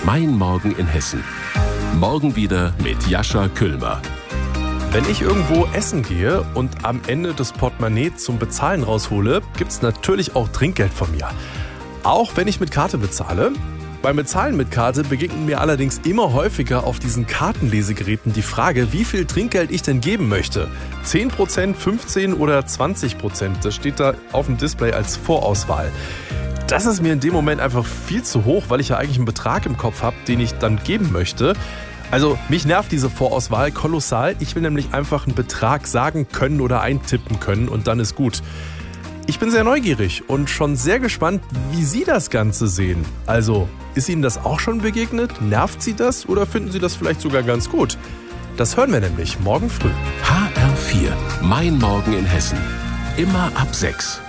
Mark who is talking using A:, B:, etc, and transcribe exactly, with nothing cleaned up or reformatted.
A: Mein Morgen in Hessen. Morgen wieder mit Jascha Küllmer.
B: Wenn ich irgendwo essen gehe und am Ende das Portemonnaie zum Bezahlen raushole, gibt es natürlich auch Trinkgeld von mir. Auch wenn ich mit Karte bezahle. Beim Bezahlen mit Karte begegnet mir allerdings immer häufiger auf diesen Kartenlesegeräten die Frage, wie viel Trinkgeld ich denn geben möchte. zehn Prozent, fünfzehn oder zwanzig Prozent, das steht da auf dem Display als Vorauswahl. Das ist mir in dem Moment einfach viel zu hoch, weil ich ja eigentlich einen Betrag im Kopf habe, den ich dann geben möchte. Also mich nervt diese Vorauswahl kolossal. Ich will nämlich einfach einen Betrag sagen können oder eintippen können und dann ist gut. Ich bin sehr neugierig und schon sehr gespannt, wie Sie das Ganze sehen. Also, ist Ihnen das auch schon begegnet? Nervt Sie das oder finden Sie das vielleicht sogar ganz gut? Das hören wir nämlich morgen früh.
A: H R vier. Mein Morgen in Hessen. Immer ab sechs.